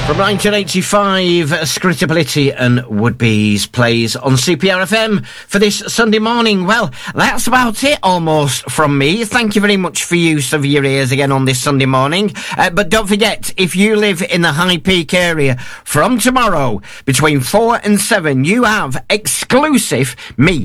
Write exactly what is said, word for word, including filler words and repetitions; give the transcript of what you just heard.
From nineteen eighty-five, Scrittability and Would-Be's plays on C P R F M for this Sunday morning. Well, that's about it almost from me. Thank you very much for use of your ears again on this Sunday morning. Uh, but don't forget, if you live in the High Peak area, from tomorrow between four and seven, you have exclusive me